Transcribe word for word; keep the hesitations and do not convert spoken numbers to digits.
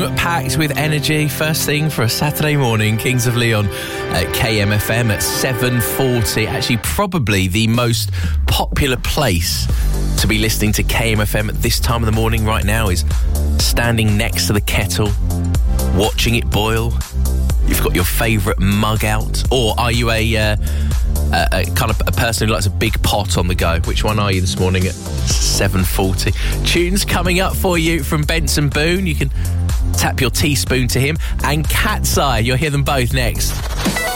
packed with energy. First thing for a Saturday morning, Kings of Leon at K M F M at seven forty. Actually, probably the most popular place to be listening to K M F M at this time of the morning right now is standing next to the kettle, watching it boil. You've got your favourite mug out. Or are you a, uh, a, a kind of a person who likes a big pot on the go? Which one are you this morning at seven forty? Tunes coming up for you from Benson Boone. You can tap your teaspoon to him. And Cat's Eye. You'll hear them both next.